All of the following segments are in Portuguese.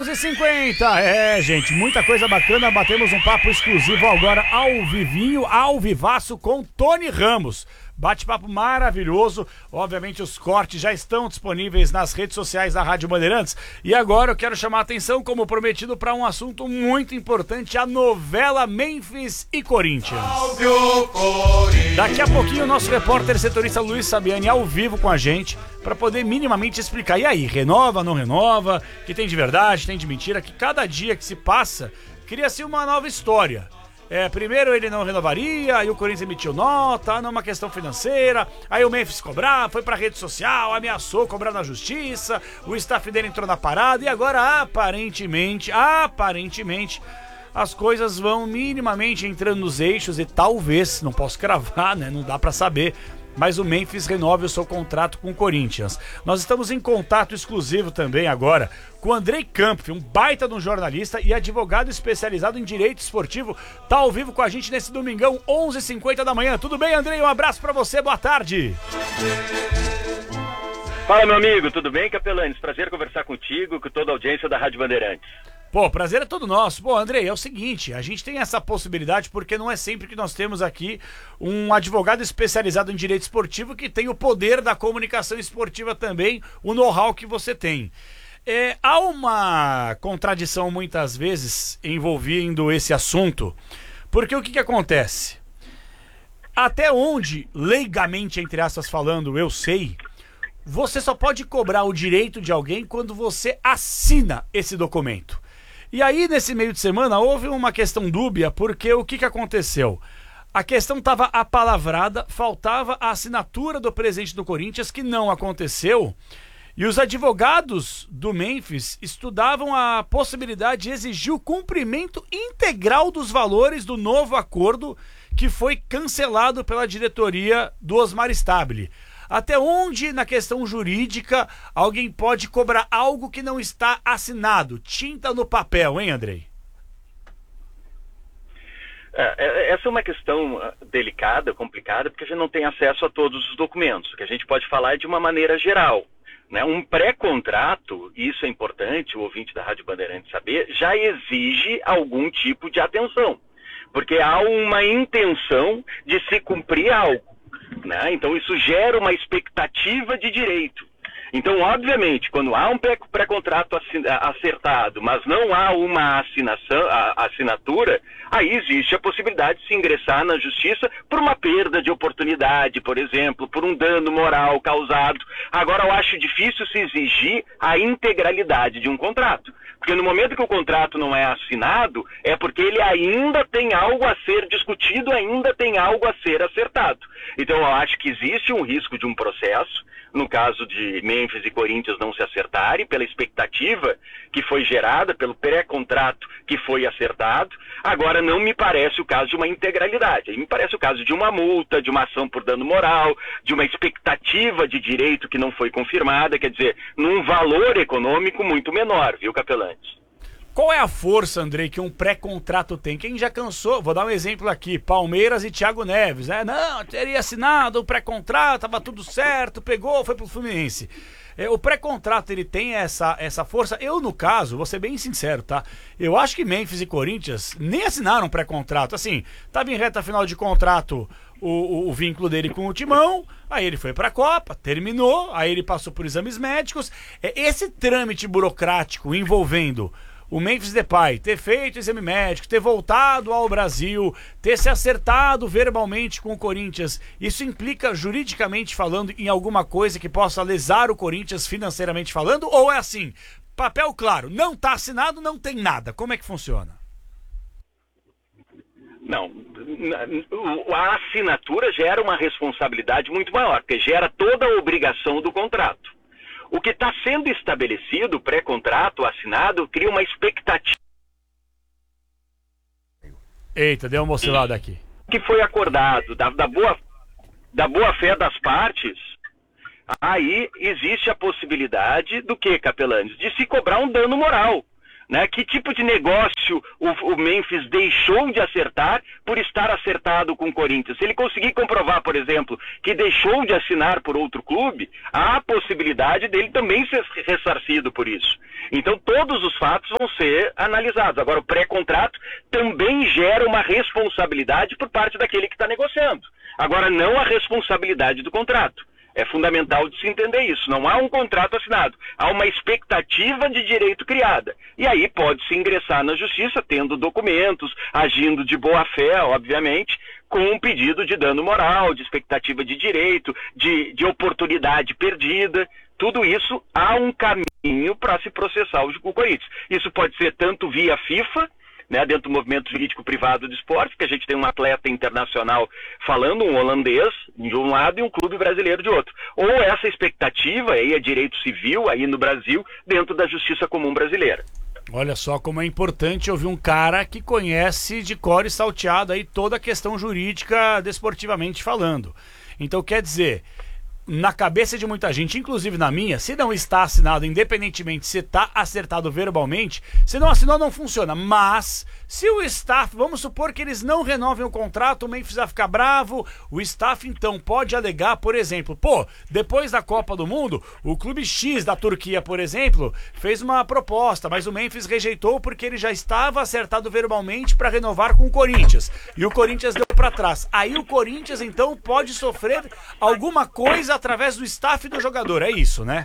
11h50, gente, muita coisa bacana, batemos um papo exclusivo agora ao vivinho, ao vivaço com Tony Ramos. Bate-papo maravilhoso, obviamente os cortes já estão disponíveis nas redes sociais da Rádio Bandeirantes. E agora eu quero chamar a atenção, como prometido, para um assunto muito importante, a novela Memphis e Corinthians. Daqui a pouquinho o nosso repórter setorista Luiz Sabiani ao vivo com a gente, para poder minimamente explicar, e aí, renova, não renova, que tem de verdade, tem de mentira, que cada dia que se passa, cria-se uma nova história. Primeiro ele não renovaria, aí o Corinthians emitiu nota, numa questão financeira, aí o Memphis cobrar, foi pra rede social, ameaçou cobrar na justiça, o staff dele entrou na parada e agora aparentemente, as coisas vão minimamente entrando nos eixos e talvez, não posso cravar, né, não dá pra saber, mas o Memphis renove o seu contrato com o Corinthians. Nós estamos em contato exclusivo também agora com o Andrei Kampf, um baita de um jornalista e advogado especializado em direito esportivo. Tá ao vivo com a gente nesse domingão, 11h50 da manhã. Tudo bem, Andrei? Um abraço pra você, boa tarde. Fala, meu amigo, tudo bem, Capelanes? Prazer conversar contigo, com toda a audiência da Rádio Bandeirantes. Pô, prazer é todo nosso. Pô, Andrei, é o seguinte, a gente tem essa possibilidade porque não é sempre que nós temos aqui um advogado especializado em direito esportivo que tem o poder da comunicação esportiva também, o know-how que você tem. Há uma contradição muitas vezes envolvendo esse assunto, porque o que acontece? Até onde, leigamente, entre aspas falando, eu sei, você só pode cobrar o direito de alguém quando você assina esse documento. E aí, nesse meio de semana, houve uma questão dúbia, porque o que aconteceu? A questão estava apalavrada, faltava a assinatura do presidente do Corinthians, que não aconteceu, e os advogados do Memphis estudavam a possibilidade de exigir o cumprimento integral dos valores do novo acordo que foi cancelado pela diretoria do Osmar Stabile. Até onde, na questão jurídica, alguém pode cobrar algo que não está assinado? Tinta no papel, hein, Andrei? Essa é uma questão delicada, complicada, porque a gente não tem acesso a todos os documentos. O que a gente pode falar é de uma maneira geral, né? Um pré-contrato, isso é importante, o ouvinte da Rádio Bandeirantes saber, já exige algum tipo de atenção, porque há uma intenção de se cumprir algo. Né? Então isso gera uma expectativa de direito. Então, obviamente, quando há um pré-contrato acertado, mas não há uma assinatura, aí existe a possibilidade de se ingressar na justiça por uma perda de oportunidade, por exemplo, por um dano moral causado. Agora, eu acho difícil se exigir a integralidade de um contrato. Porque no momento que o contrato não é assinado, é porque ele ainda tem algo a ser discutido, ainda tem algo a ser acertado. Então, eu acho que existe um risco de um processo, no caso de Memphis e Corinthians não se acertarem, pela expectativa que foi gerada, pelo pré-contrato que foi acertado. Agora, não me parece o caso de uma integralidade. Me parece o caso de uma multa, de uma ação por dano moral, de uma expectativa de direito que não foi confirmada, quer dizer, num valor econômico muito menor, viu, Capelantes? Qual é a força, Andrei, que um pré-contrato tem? Quem já cansou, vou dar um exemplo aqui, Palmeiras e Thiago Neves, né? Não, teria assinado o pré-contrato, tava tudo certo, pegou, foi pro Fluminense. O pré-contrato, ele tem essa força. Eu, no caso, vou ser bem sincero, tá? Eu acho que Memphis e Corinthians nem assinaram um pré-contrato. Assim, tava em reta final de contrato o vínculo dele com o Timão, aí ele foi pra Copa, terminou, aí ele passou por exames médicos. Esse trâmite burocrático envolvendo o Memphis Depay ter feito exame médico, ter voltado ao Brasil, ter se acertado verbalmente com o Corinthians, isso implica juridicamente falando em alguma coisa que possa lesar o Corinthians financeiramente falando? Ou é assim, papel claro, não está assinado, não tem nada? Como é que funciona? Não, a assinatura gera uma responsabilidade muito maior, porque gera toda a obrigação do contrato. O que está sendo estabelecido, pré-contrato, assinado, cria uma expectativa. Eita, deu uma oscilada aqui. Que foi acordado da boa fé das partes, aí existe a possibilidade do que, Capelanes? De se cobrar um dano moral. Né? Que tipo de negócio o Memphis deixou de acertar por estar acertado com o Corinthians? Se ele conseguir comprovar, por exemplo, que deixou de assinar por outro clube, há a possibilidade dele também ser ressarcido por isso. Então todos os fatos vão ser analisados. Agora, o pré-contrato também gera uma responsabilidade por parte daquele que está negociando. Agora, não a responsabilidade do contrato. É fundamental de se entender isso. Não há um contrato assinado. Há uma expectativa de direito criada. E aí pode-se ingressar na justiça, tendo documentos, agindo de boa fé, obviamente, com um pedido de dano moral, de expectativa de direito, de oportunidade perdida. Tudo isso há um caminho para se processar o Corinthians. Isso pode ser tanto via FIFA, né, dentro do movimento jurídico privado de esporte, que a gente tem um atleta internacional falando, um holandês de um lado e um clube brasileiro de outro. Ou essa expectativa aí é direito civil aí no Brasil, dentro da justiça comum brasileira. Olha só como é importante ouvir um cara que conhece de cor e salteado aí toda a questão jurídica desportivamente falando. Então quer dizer, na cabeça de muita gente, inclusive na minha, se não está assinado, independentemente se está acertado verbalmente, se não assinou não funciona. Mas se o staff, vamos supor que eles não renovem o contrato, o Memphis vai ficar bravo, o staff então pode alegar, por exemplo, depois da Copa do Mundo, o clube X da Turquia, por exemplo, fez uma proposta, mas o Memphis rejeitou porque ele já estava acertado verbalmente para renovar com o Corinthians, e o Corinthians deu para trás. Aí o Corinthians então pode sofrer alguma coisa através do staff do jogador, é isso, né?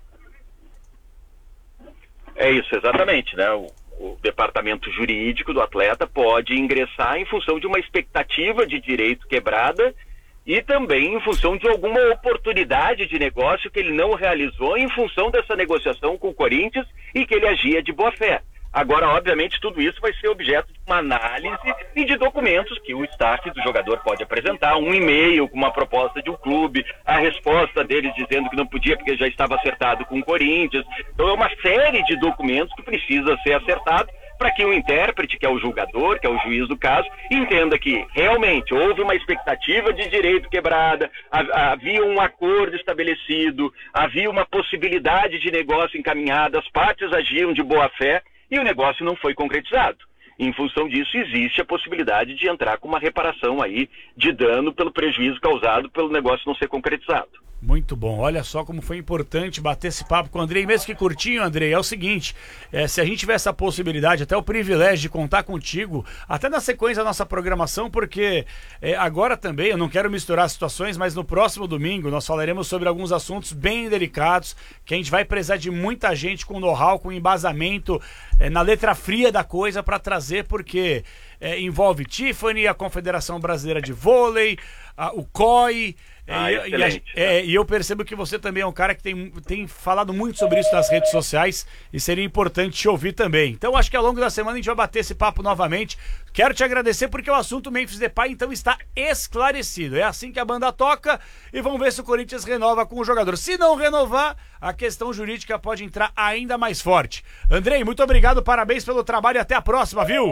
É isso, exatamente, né? O departamento jurídico do atleta pode ingressar em função de uma expectativa de direito quebrada e também em função de alguma oportunidade de negócio que ele não realizou em função dessa negociação com o Corinthians e que ele agia de boa fé. Agora, obviamente, tudo isso vai ser objeto de uma análise e de documentos que o staff do jogador pode apresentar, um e-mail com uma proposta de um clube, a resposta deles dizendo que não podia porque já estava acertado com o Corinthians. Então é uma série de documentos que precisa ser acertado para que o intérprete, que é o julgador, que é o juiz do caso, entenda que realmente houve uma expectativa de direito quebrada, havia um acordo estabelecido, havia uma possibilidade de negócio encaminhada, as partes agiam de boa fé, e o negócio não foi concretizado. Em função disso, existe a possibilidade de entrar com uma reparação aí de dano pelo prejuízo causado pelo negócio não ser concretizado. Muito bom, olha só como foi importante bater esse papo com o Andrei, mesmo que curtinho, Andrei, é o seguinte, se a gente tiver essa possibilidade, até o privilégio de contar contigo, até na sequência da nossa programação, porque agora também, eu não quero misturar situações, mas no próximo domingo nós falaremos sobre alguns assuntos bem delicados, que a gente vai precisar de muita gente com know-how, com embasamento, na letra fria da coisa para trazer, porque envolve Tiffany, a Confederação Brasileira de Vôlei, o COI... E eu percebo que você também é um cara que tem falado muito sobre isso nas redes sociais e seria importante te ouvir também. Então acho que ao longo da semana a gente vai bater esse papo novamente. Quero te agradecer porque o assunto Memphis Depay então está esclarecido. É assim que a banda toca e vamos ver se o Corinthians renova com o jogador. Se não renovar, a questão jurídica pode entrar ainda mais forte. Andrei, muito obrigado, parabéns pelo trabalho e até a próxima, viu?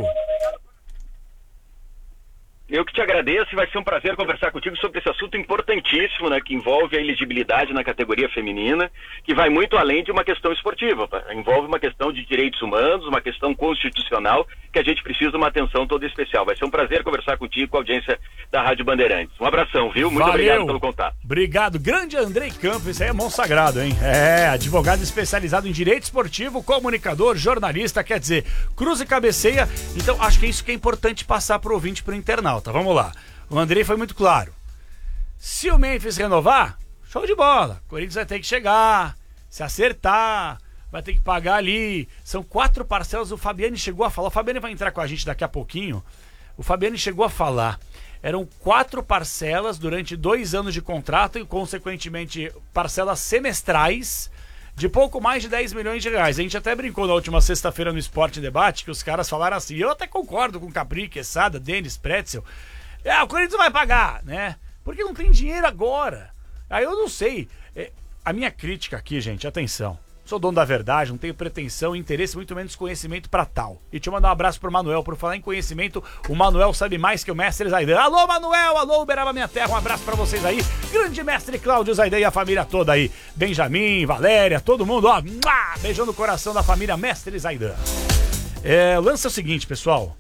Eu que te agradeço e vai ser um prazer conversar contigo sobre esse assunto importantíssimo, né, que envolve a elegibilidade na categoria feminina, que vai muito além de uma questão esportiva, envolve uma questão de direitos humanos, uma questão constitucional, que a gente precisa de uma atenção toda especial. Vai ser um prazer conversar contigo com a audiência da Rádio Bandeirantes. Um abração, viu? Muito obrigado pelo contato. Obrigado. Grande Andrei Campos, isso aí é mão sagrado, hein? Advogado especializado em direito esportivo, comunicador, jornalista, quer dizer, cruz e cabeceia. Então, acho que é isso que é importante passar pro ouvinte, pro internauta. Vamos lá. O Andrei foi muito claro. Se o Memphis renovar, show de bola. O Corinthians vai ter que chegar, se acertar, vai ter que pagar ali. São 4 parcelas. O Fabiani chegou a falar. O Fabiani vai entrar com a gente daqui a pouquinho. O Fabiani chegou a falar. Eram 4 parcelas durante 2 anos de contrato e, consequentemente, parcelas semestrais de pouco mais de 10 milhões de reais. A gente até brincou na última sexta-feira no Esporte Debate que os caras falaram assim, eu até concordo com Capri, Quesada, Denis, Pretzel. O Corinthians vai pagar, né? Porque não tem dinheiro agora. Aí eu não sei. A minha crítica aqui, gente, atenção. Sou dono da verdade, não tenho pretensão, interesse, muito menos conhecimento pra tal. E deixa eu mandar um abraço pro Manuel. Por falar em conhecimento, o Manuel sabe mais que o mestre Zaidan. Alô, Manuel! Alô, Uberaba Minha Terra! Um abraço pra vocês aí. Grande mestre Cláudio Zaidan e a família toda aí. Benjamin, Valéria, todo mundo, ó. Beijão no coração da família mestre Zaidan. O lance é o seguinte, pessoal.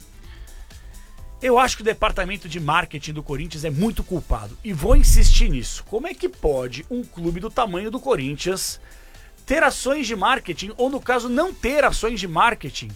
Eu acho que o departamento de marketing do Corinthians é muito culpado. E vou insistir nisso. Como é que pode um clube do tamanho do Corinthians ter ações de marketing, ou no caso, não ter ações de marketing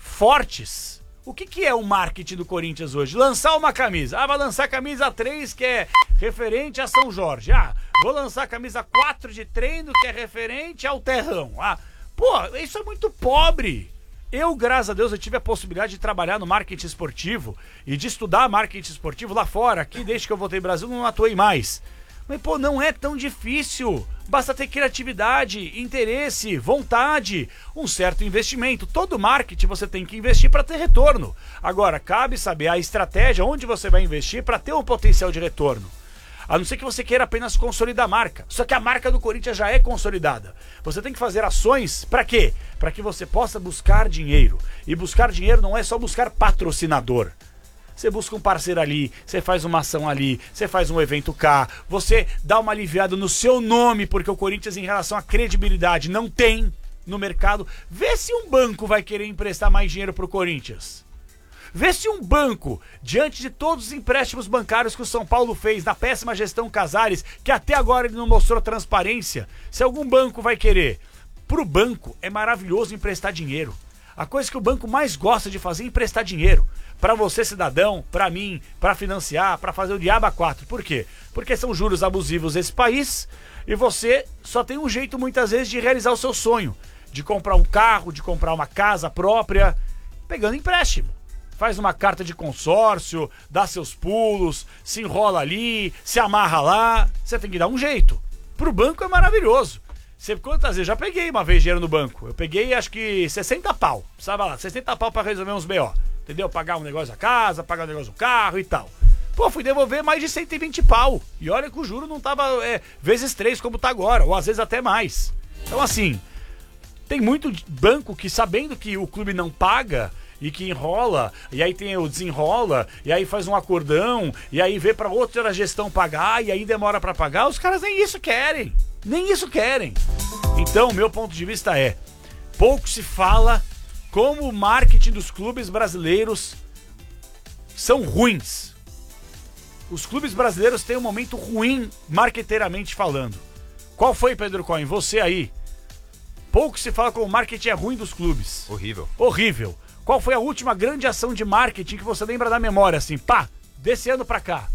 fortes? O que é o marketing do Corinthians hoje? Lançar uma camisa. Vai lançar a camisa 3, que é referente a São Jorge. Vou lançar a camisa 4 de treino, que é referente ao Terrão. Isso é muito pobre. Eu, graças a Deus, eu tive a possibilidade de trabalhar no marketing esportivo e de estudar marketing esportivo lá fora. Aqui, desde que eu voltei ao Brasil, não atuei mais. Mas, não é tão difícil. Basta ter criatividade, interesse, vontade, um certo investimento. Todo marketing você tem que investir para ter retorno. Agora, cabe saber a estratégia, onde você vai investir para ter um potencial de retorno. A não ser que você queira apenas consolidar a marca. Só que a marca do Corinthians já é consolidada. Você tem que fazer ações para quê? Para que você possa buscar dinheiro. E buscar dinheiro não é só buscar patrocinador. Você busca um parceiro ali, você faz uma ação ali, você faz um evento cá, você dá uma aliviada no seu nome, porque o Corinthians, em relação à credibilidade, não tem no mercado. Vê se um banco vai querer emprestar mais dinheiro pro Corinthians. Vê se um banco, diante de todos os empréstimos bancários que o São Paulo fez na péssima gestão Casares, que até agora ele não mostrou transparência, se algum banco vai querer. Pro banco é maravilhoso emprestar dinheiro. A coisa que o banco mais gosta de fazer é emprestar dinheiro. Para você, cidadão, para mim, para financiar, para fazer o diabo a quatro. Por quê? Porque são juros abusivos nesse país e você só tem um jeito muitas vezes de realizar o seu sonho. De comprar um carro, de comprar uma casa própria, pegando empréstimo. Faz uma carta de consórcio, dá seus pulos, se enrola ali, se amarra lá. Você tem que dar um jeito. Pro banco é maravilhoso. Quantas vezes? Já peguei uma vez dinheiro no banco. Eu peguei acho que 60 pau. Sabe lá, 60 pau pra resolver uns BO. Entendeu? Pagar um negócio da casa, pagar um negócio do carro e tal. Fui devolver mais de 120 pau. E olha que o juro não tava vezes 3 como tá agora, ou às vezes até mais. Então assim, tem muito banco que, sabendo que o clube não paga e que enrola, e aí tem o desenrola, e aí faz um acordão, e aí vê pra outra gestão pagar, e aí demora pra pagar, os caras nem isso querem. Nem isso querem. Então, meu ponto de vista pouco se fala como o marketing dos clubes brasileiros são ruins. Os clubes brasileiros têm um momento ruim, marqueteiramente falando. Qual foi, Pedro Cohen? Você aí. Pouco se fala como o marketing é ruim dos clubes. Horrível. Horrível. Qual foi a última grande ação de marketing que você lembra da memória, assim, desse ano pra cá?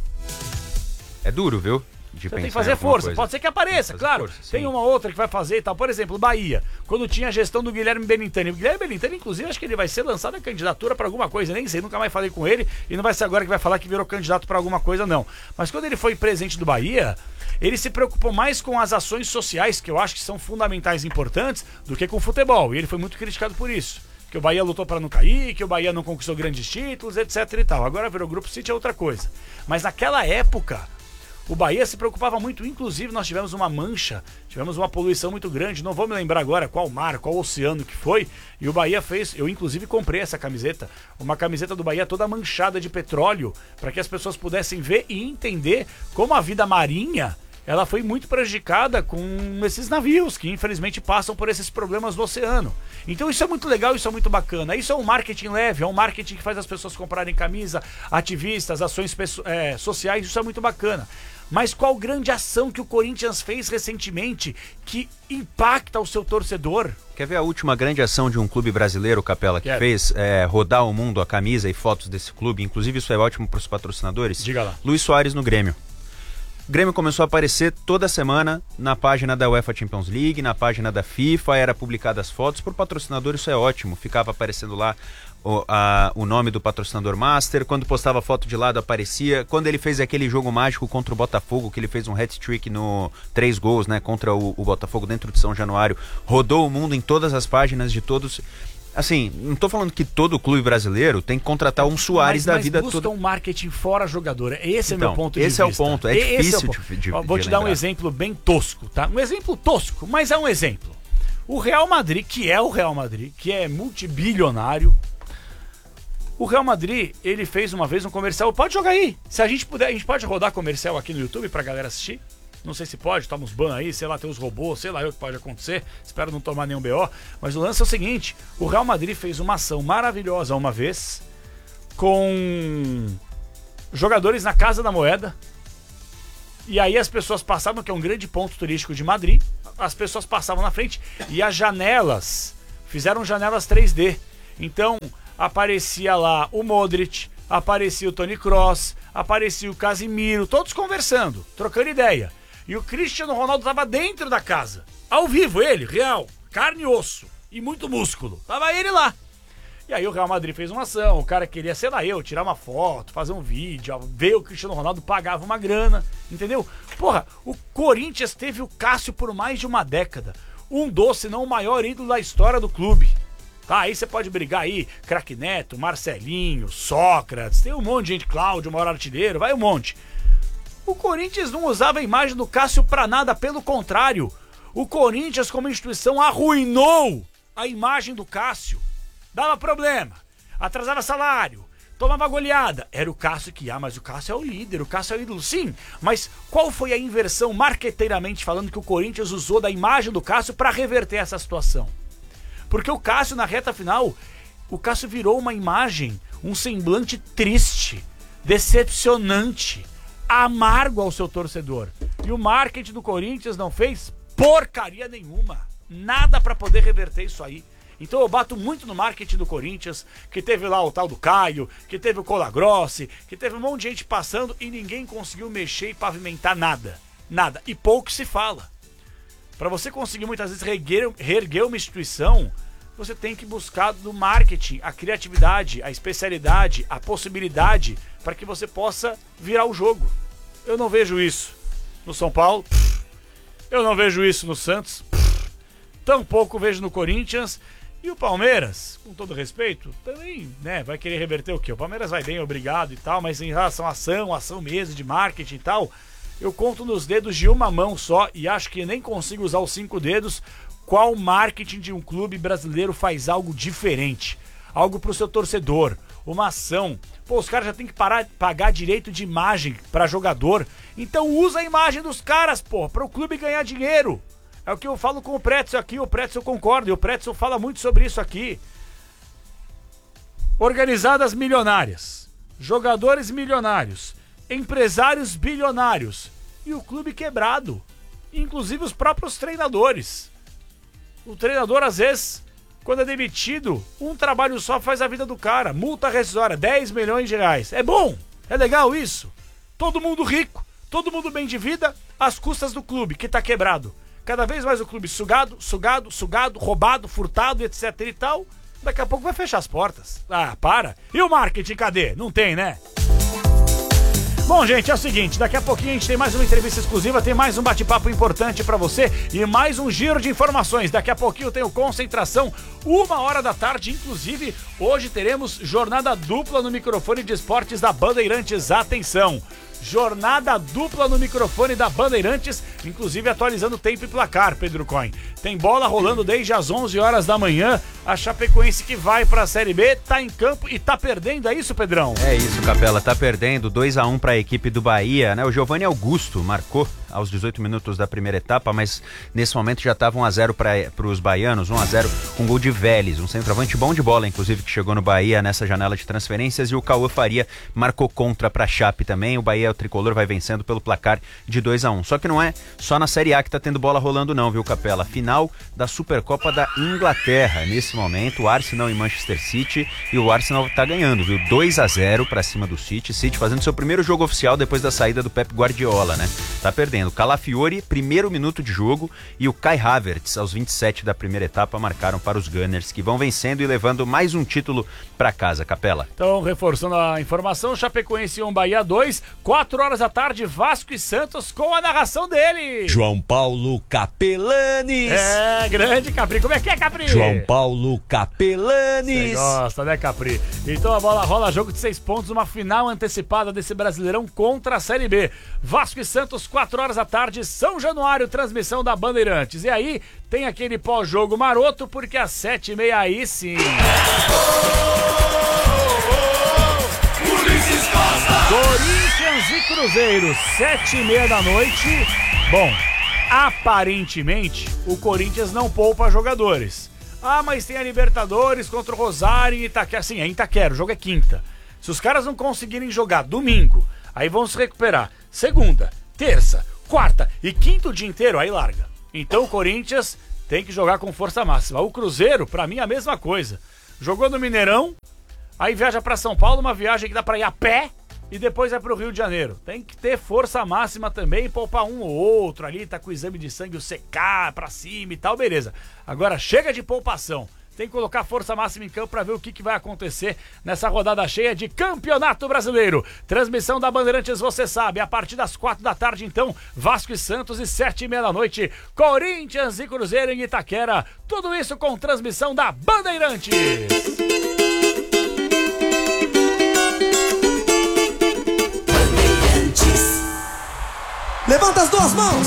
É duro, viu? Você tem que fazer força, coisa. Pode ser que apareça, claro. Força, tem uma outra que vai fazer e tal. Por exemplo, Bahia, quando tinha a gestão do Guilherme Belintani. O Guilherme Belintani, inclusive, acho que ele vai ser lançado a candidatura para alguma coisa, nem sei, nunca mais falei com ele. E não vai ser agora que vai falar que virou candidato para alguma coisa, não. Mas quando ele foi presidente do Bahia, ele se preocupou mais com as ações sociais, que eu acho que são fundamentais e importantes, do que com o futebol. E ele foi muito criticado por isso. Que o Bahia lutou para não cair, que o Bahia não conquistou grandes títulos, etc e tal. Agora virou Grupo City, é outra coisa. Mas naquela época, o Bahia se preocupava muito, inclusive nós tivemos uma mancha, tivemos uma poluição muito grande, não vou me lembrar agora qual mar, qual oceano que foi, e o Bahia fez, eu inclusive comprei essa camiseta, uma camiseta do Bahia toda manchada de petróleo, para que as pessoas pudessem ver e entender como a vida marinha, ela foi muito prejudicada com esses navios que infelizmente passam por esses problemas no oceano. Então isso é muito legal, isso é muito bacana. Isso é um marketing leve, é um marketing que faz as pessoas comprarem camisa, ativistas, ações sociais, isso é muito bacana. Mas qual grande ação que o Corinthians fez recentemente que impacta o seu torcedor? Quer ver a última grande ação de um clube brasileiro, Capela, que fez rodar o mundo a camisa e fotos desse clube? Inclusive isso é ótimo para os patrocinadores. Diga lá. Luiz Soares no Grêmio. O Grêmio começou a aparecer toda semana na página da UEFA Champions League, na página da FIFA, era publicadas as fotos. Por patrocinador isso é ótimo, ficava aparecendo lá o nome do patrocinador master, quando postava foto de lado aparecia, quando ele fez aquele jogo mágico contra o Botafogo, que ele fez um hat-trick no 3 gols, né, contra o Botafogo dentro de São Januário, rodou o mundo em todas as páginas de todos. Assim, não tô falando que todo clube brasileiro tem que contratar um Suárez da vida toda. Mas busca um marketing fora jogador. Esse é meu ponto de vista. Esse é o ponto, é difícil de vou te dar um exemplo bem tosco, tá? Um exemplo tosco, mas é um exemplo. O Real Madrid, que é multibilionário, o Real Madrid, ele fez uma vez um comercial, pode jogar aí. Se a gente puder, a gente pode rodar comercial aqui no YouTube pra galera assistir? Não sei se pode, toma uns ban aí, sei lá, tem os robôs, sei lá o que pode acontecer. Espero não tomar nenhum BO. Mas o lance é o seguinte, o Real Madrid fez uma ação maravilhosa uma vez com jogadores na Casa da Moeda. E aí as pessoas passavam, que é um grande ponto turístico de Madrid, as pessoas passavam na frente e as janelas, fizeram janelas 3D. Então aparecia lá o Modric, aparecia o Toni Kroos, aparecia o Casemiro, todos conversando, trocando ideia. E o Cristiano Ronaldo estava dentro da casa, ao vivo ele, real, carne e osso e muito músculo, tava ele lá. E aí o Real Madrid fez uma ação, o cara queria, sei lá, tirar uma foto, fazer um vídeo, ver o Cristiano Ronaldo, pagava uma grana, entendeu? Porra, o Corinthians teve o Cássio por mais de uma década, um doce, não o maior ídolo da história do clube. Tá, aí você pode brigar aí, Craque Neto, Marcelinho, Sócrates, tem um monte de gente, Cláudio, maior artilheiro, vai um monte. O Corinthians não usava a imagem do Cássio pra nada, pelo contrário, o Corinthians como instituição arruinou a imagem do Cássio. Dava problema, atrasava salário, tomava goleada. Era o Cássio que mas o Cássio é o líder, o Cássio é o ídolo. Sim, mas qual foi a inversão marqueteiramente falando que o Corinthians usou da imagem do Cássio para reverter essa situação? Porque o Cássio na reta final, o Cássio virou uma imagem, um semblante triste, decepcionante, amargo ao seu torcedor. E o marketing do Corinthians não fez porcaria nenhuma, nada para poder reverter isso aí. Então eu bato muito no marketing do Corinthians, que teve lá o tal do Caio, que teve o Colagrossi, que teve um monte de gente passando e ninguém conseguiu mexer e pavimentar nada. Nada. E pouco se fala. Para você conseguir muitas vezes reerguer uma instituição, você tem que buscar do marketing a criatividade, a especialidade, a possibilidade para que você possa virar o jogo. Eu não vejo isso no São Paulo, eu não vejo isso no Santos, tampouco vejo no Corinthians. E o Palmeiras, com todo respeito, também, né, vai querer reverter o quê? O Palmeiras vai bem, obrigado e tal, mas em relação à ação mesmo de marketing e tal, eu conto nos dedos de uma mão só e acho que nem consigo usar os 5 dedos. Qual marketing de um clube brasileiro faz algo diferente? Algo pro seu torcedor, uma ação. Pô, os caras já tem que parar de pagar direito de imagem para jogador. Então usa a imagem dos caras, pô, para o clube ganhar dinheiro. É o que eu falo com o Pretzel aqui, o Pretzel concorda, e o Pretzel fala muito sobre isso aqui. Organizadas milionárias, jogadores milionários, empresários bilionários e o clube quebrado, inclusive os próprios treinadores. O treinador, às vezes, quando é demitido, um trabalho só faz a vida do cara, multa rescisória, 10 milhões de reais. É bom, é legal isso. Todo mundo rico, todo mundo bem de vida, às custas do clube que tá quebrado. Cada vez mais o clube sugado, roubado, furtado, etc e tal. Daqui a pouco vai fechar as portas. Ah, para. E o marketing, cadê? Não tem, né? Bom, gente, é o seguinte, daqui a pouquinho a gente tem mais uma entrevista exclusiva, tem mais um bate-papo importante pra você e mais um giro de informações. Daqui a pouquinho eu tenho Concentração, 1h da tarde, inclusive hoje teremos jornada dupla no microfone de esportes da Bandeirantes. Atenção! Jornada dupla no microfone da Bandeirantes, inclusive atualizando tempo e placar, Pedro Coin. Tem bola rolando desde as 11 horas da manhã. A Chapecoense que vai pra Série B, tá em campo e tá perdendo, é isso, Pedrão? É isso, Capela, tá perdendo 2-1 pra equipe do Bahia, né? O Giovanni Augusto marcou aos 18 minutos da primeira etapa, mas nesse momento já tava 1-0 para os baianos, 1-0 com gol de Vélez, um centroavante bom de bola, inclusive, que chegou no Bahia nessa janela de transferências, e o Cauã Faria marcou contra pra Chape também. O Bahia, o tricolor, vai vencendo pelo placar de 2-1. Só que não é só na Série A que tá tendo bola rolando não, viu, Capela? Final da Supercopa da Inglaterra. Nesse momento, o Arsenal e Manchester City, e o Arsenal tá ganhando, viu? 2-0 pra cima do City fazendo seu primeiro jogo oficial depois da saída do Pep Guardiola, né? Tá perdendo. Calafiori, primeiro minuto de jogo, e o Kai Havertz, aos 27 da primeira etapa, marcaram para os Gunners, que vão vencendo e levando mais um título para casa, Capela. Então, reforçando a informação, Chapecoense 1, Bahia 2, 4 horas da tarde, Vasco e Santos, com a narração dele, João Paulo Capelanes. É, grande Capri. Como é que é, Capri? João Paulo Capelanes. Você gosta, né, Capri? Então a bola rola, jogo de 6 pontos, uma final antecipada desse Brasileirão contra a Série B. Vasco e Santos, 4 horas da tarde, São Januário, transmissão da Bandeirantes. E aí, tem aquele pós-jogo maroto, porque às 7h30 aí sim. Corinthians e Cruzeiro, 7h30 da noite. Bom, aparentemente, o Corinthians não poupa jogadores. Ah, mas tem a Libertadores contra o Rosário em Itaquera. Sim, é em Itaquera, o jogo é quinta. Se os caras não conseguirem jogar domingo, aí vão se recuperar segunda, terça, quarta e quinto dia inteiro, aí larga. Então o Corinthians tem que jogar com força máxima. O Cruzeiro, pra mim, é a mesma coisa. Jogou no Mineirão, aí viaja pra São Paulo, uma viagem que dá pra ir a pé, e depois vai pro Rio de Janeiro. Tem que ter força máxima também, poupar um ou outro ali, tá com o exame de sangue, o CK pra cima e tal, beleza. Agora chega de poupação. Tem que colocar força máxima em campo pra ver o que vai acontecer nessa rodada cheia de Campeonato Brasileiro. Transmissão da Bandeirantes, você sabe, a partir das 4 da tarde, então, Vasco e Santos, e 7h30 da noite, Corinthians e Cruzeiro em Itaquera. Tudo isso com transmissão da Bandeirantes. Levanta as duas mãos!